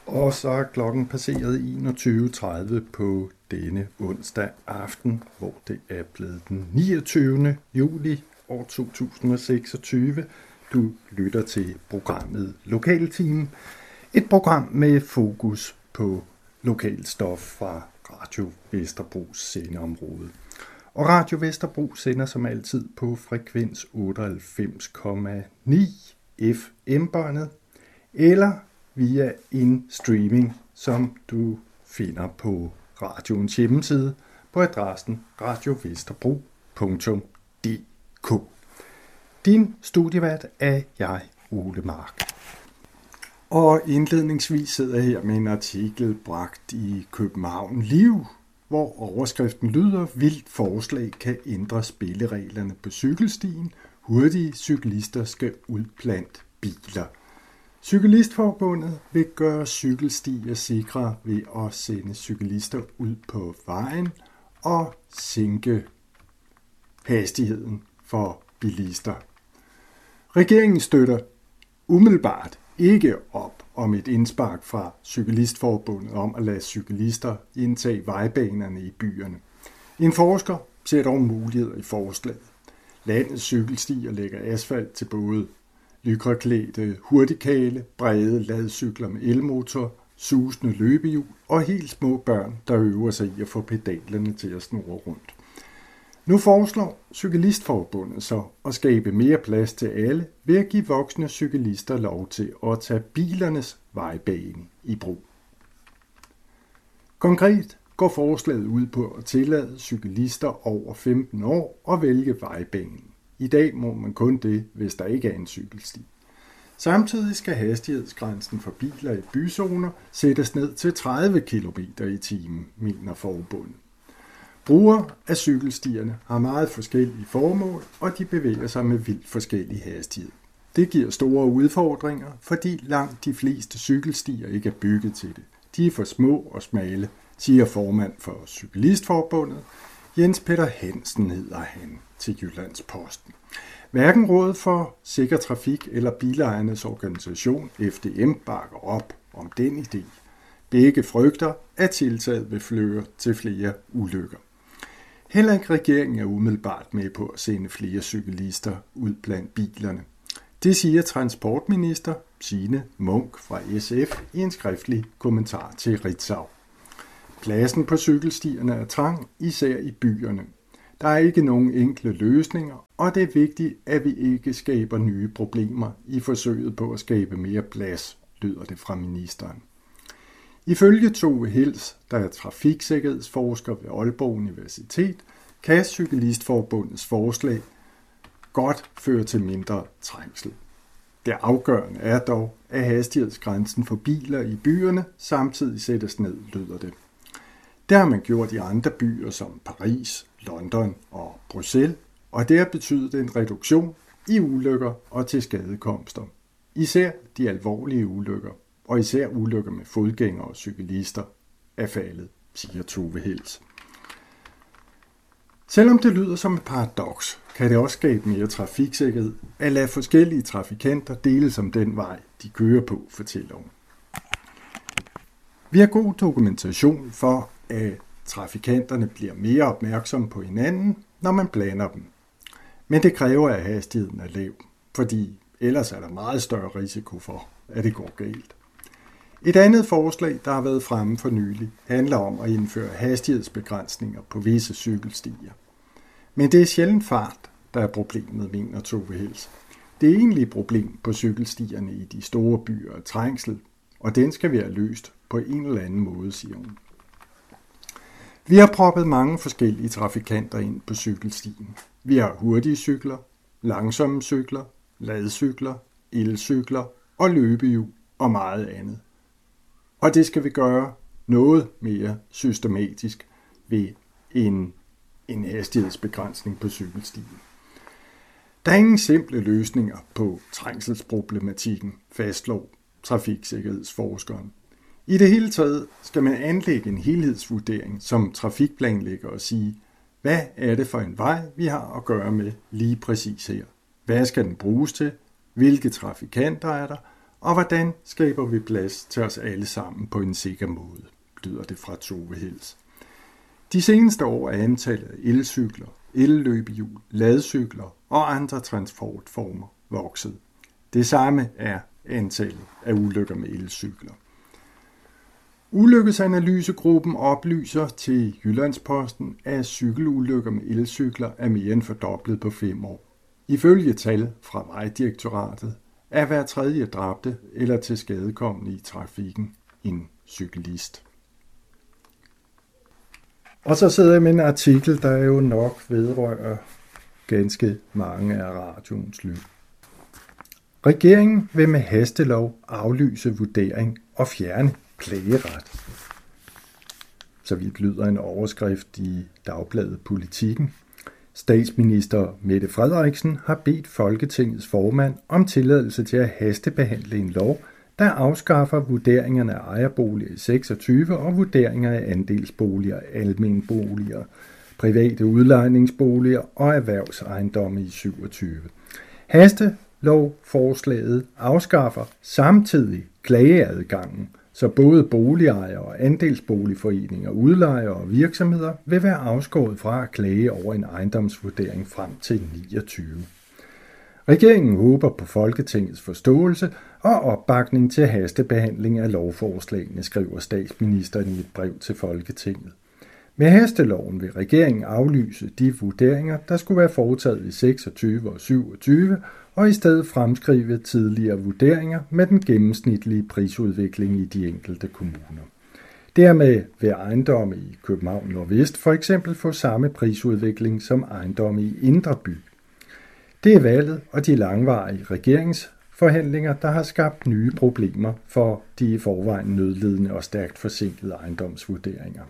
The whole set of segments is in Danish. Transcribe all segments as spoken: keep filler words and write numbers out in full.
Og så er klokken passeret enogtyve tredive på denne onsdag aften, hvor det er blevet den niogtyvende juli år to tusind og seksogtyve. Du lytter til programmet Lokalteam. Et program med fokus på lokalstof fra Radio Vesterbros sendeområde. Og Radio Vesterbro sender som altid på frekvens otteoghalvfems komma ni F M-båndet, eller via en streaming, som du finder på radioens hjemmeside på adressen radiovesterbro punktum d k. Din studievært er jeg, Ole Mark. Og indledningsvis sidder jeg her med en artikel bragt i København Liv, hvor overskriften lyder: Vildt forslag kan ændre spillereglerne på cykelstien. Hurtige cyklister skal ud blandt biler. Cyklistforbundet vil gøre cykelstier sikre ved at sende cyklister ud på vejen og sænke hastigheden for bilister. Regeringen støtter umiddelbart ikke op om et indspark fra Cyklistforbundet om at lade cyklister indtage vejbanerne i byerne. En forsker ser dog muligheder i forslaget. Landets cykelstier lægger asfalt til både lykraklædte hurtigkale, brede ladcykler med elmotor, susende løbehjul og helt små børn, der øver sig i at få pedalerne til at snurre rundt. Nu foreslår Cyklistforbundet så at skabe mere plads til alle ved at give voksne cyklister lov til at tage bilernes vejbane i brug. Konkret går forslaget ud på at tillade cyklister over femten år at vælge vejbanen. I dag må man kun det, hvis der ikke er en cykelsti. Samtidig skal hastighedsgrænsen for biler i byzoner sættes ned til tredive kilometer i timen, mener forbundet. Brugere af cykelstierne har meget forskellige formål, og de bevæger sig med vildt forskellig hastighed. Det giver store udfordringer, fordi langt de fleste cykelstier ikke er bygget til det. De er for små og smale, siger formand for Cyklistforbundet. Jens Peter Hansen hedder han til Jyllands-Posten. Hverken Rådet for Sikker Trafik eller bilejernes organisation F D M bakker op om den idé. Begge frygter, at tiltaget vil føre til flere ulykker. Heller ikke regeringen er umiddelbart med på at sende flere cyklister ud blandt bilerne. Det siger transportminister Signe Munk fra S F i en skriftlig kommentar til Ritzau. Pladsen på cykelstierne er trang, især i byerne. Der er ikke nogen enkle løsninger, og det er vigtigt, at vi ikke skaber nye problemer i forsøget på at skabe mere plads, lyder det fra ministeren. Ifølge Tove Hels, der er trafiksikkerhedsforsker ved Aalborg Universitet, kan Cyklistforbundets forslag godt føre til mindre trængsel. Det afgørende er dog, at hastighedsgrænsen for biler i byerne samtidig sættes ned, lyder det. Det har man gjort i andre byer som Paris, London og Bruxelles, og det har betydet en reduktion i ulykker og til skadekomster. Især de alvorlige ulykker, og især ulykker med fodgængere og cyklister, er faldet, siger Tove Hels. Selvom det lyder som et paradoks, kan det også skabe mere trafiksikkerhed at lade forskellige trafikanter deles om den vej, de kører på, fortæller hun. Vi har god dokumentation for, at trafikanterne bliver mere opmærksomme på hinanden, når man blander dem. Men det kræver, at hastigheden er lav, fordi ellers er der meget større risiko for, at det går galt. Et andet forslag, der har været fremme for nylig, handler om at indføre hastighedsbegrænsninger på visse cykelstier. Men det er sjældent fart, der er problemet, mener Tove Hels. Det egentlige problem på cykelstierne i de store byer er trængsel, og den skal være løst på en eller anden måde, siger hun. Vi har proppet mange forskellige trafikanter ind på cykelstien. Vi har hurtige cykler, langsomme cykler, ladcykler, elcykler og løbehjul og meget andet. Og det skal vi gøre noget mere systematisk ved en, en hastighedsbegrænsning på cykelstien. Der er ingen simple løsninger på trængselsproblematikken, fastslår trafiksikkerhedsforskeren. I det hele taget skal man anlægge en helhedsvurdering som trafikplanlægger og sige, hvad er det for en vej, vi har at gøre med lige præcis her? Hvad skal den bruges til? Hvilke trafikanter er der? Og hvordan skaber vi plads til os alle sammen på en sikker måde, lyder det fra Tove Hels. De seneste år er antallet af elcykler, elløbehjul, ladcykler og andre transportformer vokset. Det samme er antallet af ulykker med elcykler. Ulykkesanalysegruppen oplyser til Jyllandsposten, at cykelulykker med elcykler er mere end fordoblet på fem år. Ifølge tal fra Vejdirektoratet er hver tredje dræbte eller tilskadekomne i trafikken en cyklist. Og så sidder jeg med en artikel, der jo nok vedrører ganske mange af radioens lyd. Regeringen vil med hastelov aflyse vurdering og fjerne klageret. Så vidt lyder en overskrift i Dagbladet Politikken. Statsminister Mette Frederiksen har bedt Folketingets formand om tilladelse til at hastebehandle en lov, der afskaffer vurderingerne af ejerboliger i seksogtyve og vurderinger af andelsboliger, almenboliger, private udlejningsboliger og erhvervsejendomme i syvogtyve. Hastelovforslaget afskaffer samtidig klageadgangen, så både boligejere og andelsboligforeninger, udlejere og virksomheder vil være afskåret fra at klage over en ejendomsvurdering frem til niogtyve. Regeringen håber på Folketingets forståelse og opbakning til hastebehandling af lovforslagene, skriver statsministeren i et brev til Folketinget. Med hasteloven vil regeringen aflyse de vurderinger, der skulle være foretaget i seksogtyve og syvogtyve, og i stedet fremskrive tidligere vurderinger med den gennemsnitlige prisudvikling i de enkelte kommuner. Dermed vil ejendomme i København Nordvest for eksempel få samme prisudvikling som ejendomme i Indre By. Det er valget og de langvarige regeringsforhandlinger, der har skabt nye problemer for de i forvejen nødlidende og stærkt forsinkede ejendomsvurderinger.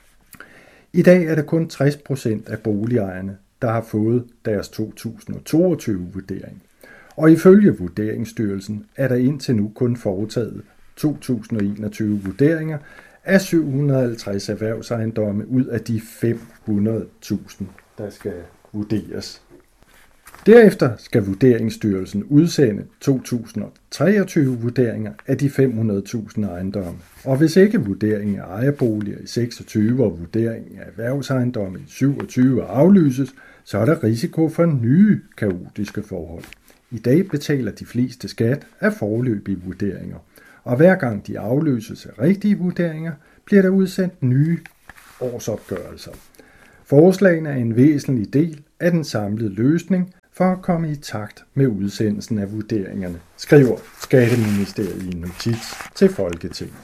I dag er det kun tres procent af boligejerne, der har fået deres to tusind og toogtyve-vurdering. Og ifølge Vurderingsstyrelsen er der indtil nu kun foretaget to tusind og enogtyve vurderinger af syv hundrede og halvtreds erhvervsejendomme ud af de fem hundrede tusind, der skal vurderes. Derefter skal Vurderingsstyrelsen udsende to tusind og treogtyve vurderinger af de fem hundrede tusind ejendomme. Og hvis ikke vurderingen af ejerboliger i seksogtyve og vurderingen af erhvervsejendomme i syvogtyve aflyses, så er der risiko for nye kaotiske forhold. I dag betaler de fleste skat af foreløbige vurderinger, og hver gang de afløses af rigtige vurderinger, bliver der udsendt nye årsopgørelser. Forslagene er en væsentlig del af den samlede løsning for at komme i takt med udsendelsen af vurderingerne, skriver Skatteministeriet i en notits til Folketinget.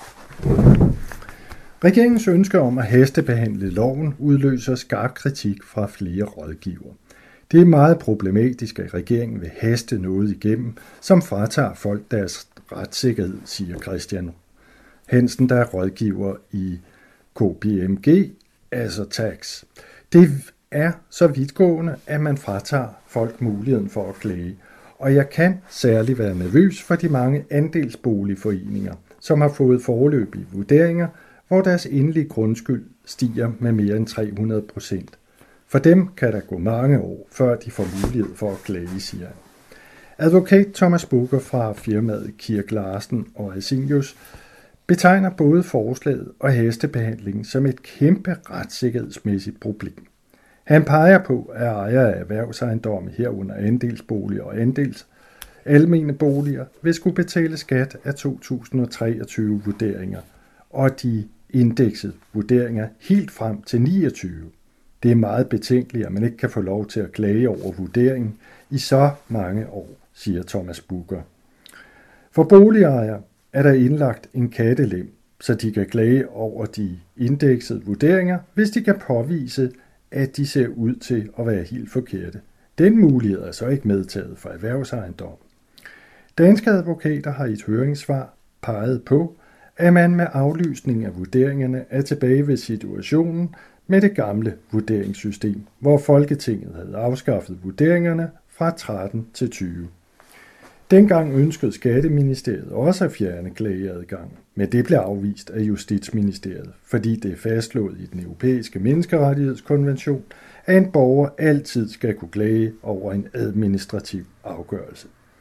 Regeringens ønske om at hastebehandle loven udløser skarp kritik fra flere rådgivere. Det er meget problematisk, at regeringen vil haste noget igennem, som fratager folk deres retssikkerhed, siger Christian Hansen, der er rådgiver i K P M G, altså Tax. Det er så vidtgående, at man fratager folk muligheden for at klage. Og jeg kan særligt være nervøs for de mange andelsboligforeninger, som har fået foreløbige vurderinger, hvor deres endelige grundskyld stiger med mere end tre hundrede procent. For dem kan der gå mange år, før de får mulighed for at klage, siger han. Advokat Thomas Bugger fra firmaet Kirk Larsen og Asinius betegner både forslaget og hastebehandlingen som et kæmpe retssikkerhedsmæssigt problem. Han peger på, at ejere af erhvervsejendomme herunder andelsboliger og andels almene boliger vil skulle betale skat af to tusind og treogtyve vurderinger og de indeksede vurderinger helt frem til niogtyve. Det er meget betænkeligt, at man ikke kan få lov til at klage over vurderingen i så mange år, siger Thomas Bugger. For boligejere er der indlagt en kattelem, så de kan klage over de indeksede vurderinger, hvis de kan påvise, at de ser ud til at være helt forkerte. Den mulighed er så ikke medtaget for erhvervsejendom. Danske advokater har i et høringssvar peget på, at man med aflysning af vurderingerne er tilbage ved situationen med det gamle vurderingssystem, hvor Folketinget havde afskaffet vurderingerne fra tretten til tyve. Dengang ønskede Skatteministeriet også at fjerne klageadgang, men det blev afvist af Justitsministeriet, fordi det er fastslået i den europæiske menneskerettighedskonvention, at en borger altid skal kunne klage over en administrativ afgørelse.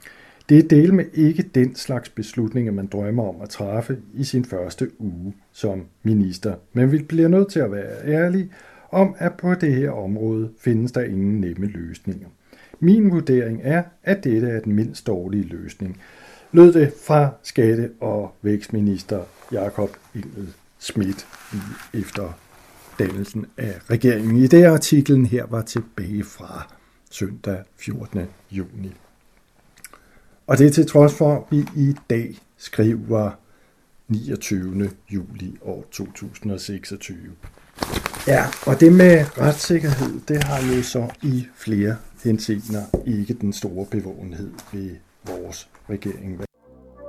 Det er del med ikke den slags beslutninger, man drømmer om at træffe i sin første uge som minister. Men vi bliver nødt til at være ærlige om, at på det her område findes der ingen nemme løsninger. Min vurdering er, at dette er den mindst dårlige løsning, lød det fra skatte- og vækstminister Jakob Engel-Schmidt efter dannelsen af regeringen. I det artiklen her var tilbage fra søndag fjortende juni. Og det er til trods for, at vi i dag skriver niogtyvende juli år to tusind og seksogtyve. Ja, og det med retssikkerhed, det har jo så i flere henseender ikke den store bevågenhed ved vores regering